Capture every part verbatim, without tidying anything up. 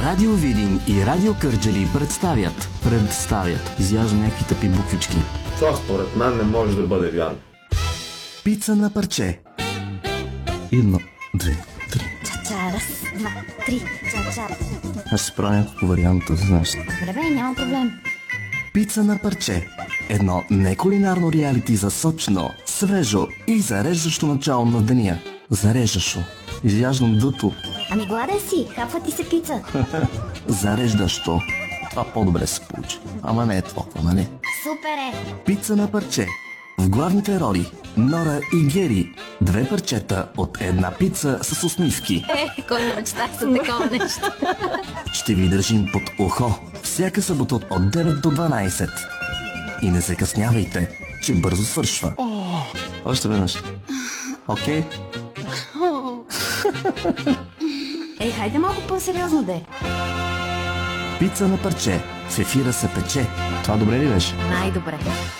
Радио Видин и Радио Кърджали представят. Представят. Изяжда някакви тъпи буквички. Това според мен не може да бъде вярно. Пица на парче. Едно, две, три. Ча-ча, раз, два, три, ча-ча. Аз ще правя няколко варианта, знаеш. Добре, бе, няма проблем. Пица на парче. Едно некулинарно реалити за сочно, свежо и зареждащо начало на деня. Зареждащо. Изяждам дъто. Ами гладен си, хапва ти се пица. Зареждащо. Това по-добре се получи. Ама не е толкова, нали? Супер е! Пица на парче. В главните роли Нора и Гери. Две парчета от една пица с усмивки. Е, кой мечта за такова нещо? Ще ви държим под ухо всяка събота от девет до дванайсет. И не закъснявайте, че бързо свършва. Още веднъж. Окей? Ей, хайде малко по-сериозно де. Пица на парче. В ефира се пече. Това добре ли беше? Най-добре.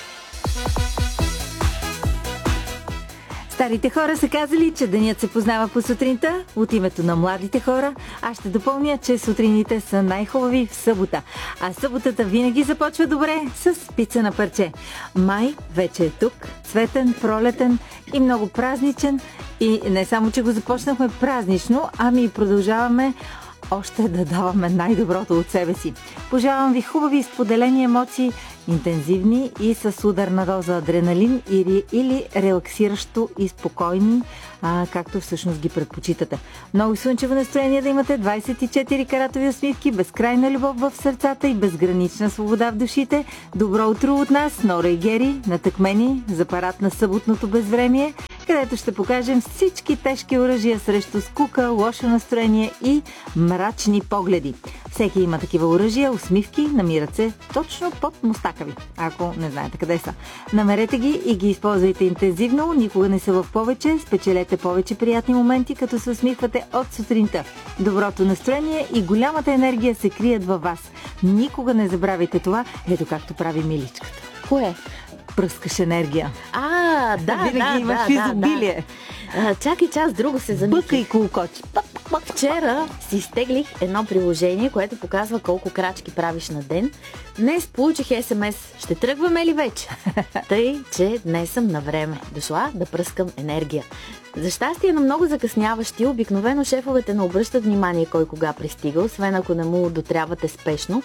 Старите хора са казали, че денят се познава по сутринта. От името на младите хора аз ще допълня, че сутрините са най-хубави в събота. А съботата винаги започва добре с пица на парче. Май вече е тук, цветен, пролетен и много празничен. И не само, че го започнахме празнично, ами и продължаваме още да даваме най-доброто от себе си. Пожелавам ви хубави споделени емоции, интензивни и с ударна доза адреналин или, или релаксиращо и спокойни, а, както всъщност ги предпочитате. Много слънчево настроение да имате, двайсет и четири каратови усмивки, безкрайна любов в сърцата и безгранична свобода в душите. Добро утро от нас, Нора и Гери, натъкмени за парад на съботното безвремие, където ще покажем всички тежки оръжия срещу скука, лошо настроение и мрачни погледи. Всеки има такива оръжия, усмивки, намират се точно под мустака ви, ако не знаете къде са. Намерете ги и ги използвайте интензивно, никога не са в повече, спечелете повече приятни моменти, като се усмихвате от сутринта. Доброто настроение и голямата енергия се крият във вас. Никога не забравяйте това, ето както прави Миличката. Кое? Пръскаш енергия. А, да, Винаги да, имаш да, изобилие. да. А, чакай час, друго се замислих. Бъка и колкочи. Вчера си изтеглих едно приложение, което показва колко крачки правиш на ден. Днес получих ес ем ес. Ще тръгваме ли вече? Тъй, че днес съм на време. Дошла да пръскам енергия. За щастие на много закъсняващи, обикновено шефовете не обръщат внимание кой кога пристига, освен ако не му дотрябвате спешно.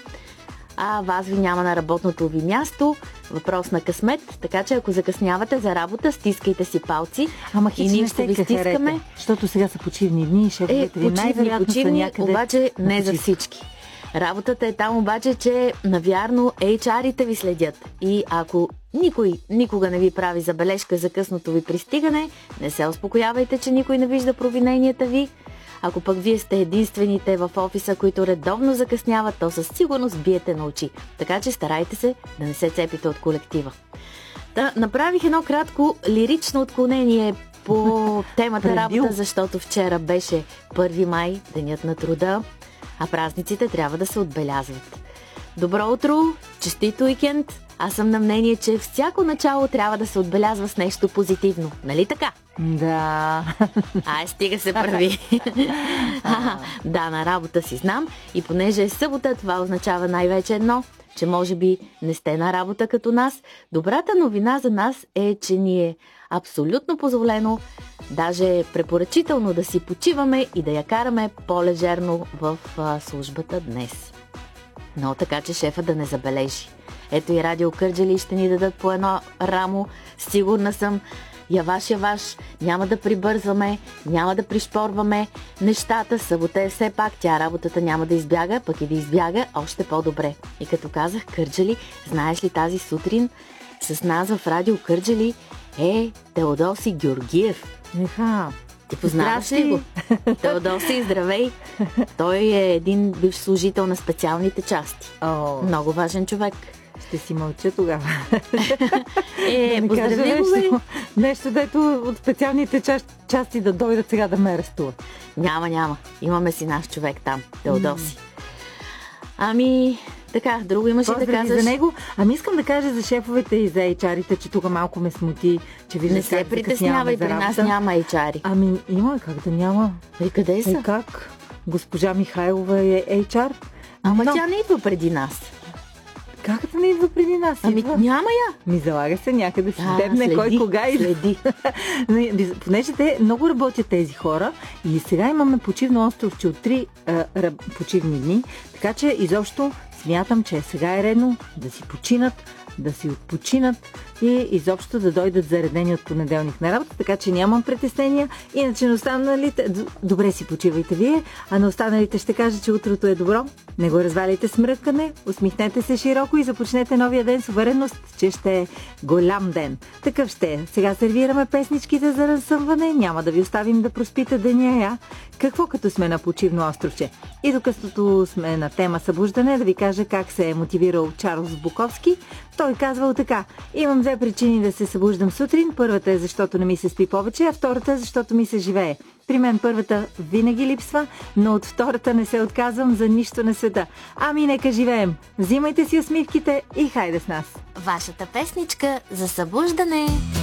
А вас ви няма на работното ви място. Въпрос на късмет, така че ако закъснявате за работа, стискайте си палци. Ама и ние ще ви стискаме. Защото сега са почивни дни и шефовете ви най-вероятно почивни, са някъде. обаче не за всички. Работата е там обаче, че навярно ейч ар-ите ви следят. И ако никой никога не ви прави забележка за късното ви пристигане, не се успокоявайте, че никой не вижда провиненията ви. Ако пък вие сте единствените в офиса, които редовно закъсняват, то със сигурност биете на очи. Така че старайте се да не се цепите от колектива. Та, направих едно кратко лирично отклонение по темата работа, защото вчера беше първи май, денят на труда, а празниците трябва да се отбелязват. Добро утро, честит уикенд! Аз съм на мнение, че всяко начало трябва да се отбелязва с нещо позитивно. Нали така? Да. Ай, стига се прави. Да, на работа си знам. И понеже е събота, това означава най-вече едно, че може би не сте на работа като нас. Добрата новина за нас е, че ни е абсолютно позволено, даже е препоръчително да си почиваме и да я караме по-лежерно в а, службата днес. Но така, че шефа да не забележи. Ето и Радио Кърджали ще ни дадат по едно рамо. Сигурна съм, яваш, яваш, няма да прибързваме, няма да пришпорваме нещата. Събота е все пак, тя работата няма да избяга, пък и да избяга още по-добре. И като казах Кърджали, знаеш ли тази сутрин с нас в Радио Кърджали е Теодоси Георгиев. Еха. Ти познаваш ли го? Теодоси, здравей! Той е един бивш служител на специалните части. О. Много важен човек. Ще си мълча тогава. Е, да поздрави го, нещо, нещо, дето от специалните ча- части да дойдат сега да ме арестуват. Няма, няма. Имаме си наш човек там, Теодоси. Ами, така, друго имаш ли да казваш? За него. Ами искам да кажа за шефовете и за ейч ар-ите, че тук малко ме смути, че виждаш не се притеснявай, при нас няма ейч ар-и. Ами има, как да няма? И къде са? И как? госпожа Михайлова е ейч ар. Ама Но тя не идва преди нас. как да не идва преди нас? Ами Идва. няма я. Ми залага се някъде си А, дебне следи, кой кога и следи. Понеже те много работят тези хора и сега имаме почивно островче от три а, раб, почивни дни, така че изобщо смятам, че сега е редно да си починат, да си отпочинат и изобщо да дойдат заредени от понеделник на работа, така че нямам притеснения. Иначе на останалите, добре си почивайте вие, а на останалите ще кажа, че утрото е добро. Не го разваляйте с мръкане, усмихнете се широко и започнете новия ден с увереност, че ще е голям ден. Такъв ще е. Сега сервираме песничките за разсъмване, няма да ви оставим да проспите деня я. Какво като сме на почивно островче? И докато сме на тема събуждане, да ви кажа как се е мотивирал Чарлз Буковски. Той казвал така: имам две причини да се събуждам сутрин. Първата е защото не ми се спи повече, а втората е защото ми се живее. При мен първата винаги липсва, но от втората не се отказвам за нищо на света. Ами нека живеем! Взимайте си усмивките и хайде с нас! Вашата песничка за събуждане.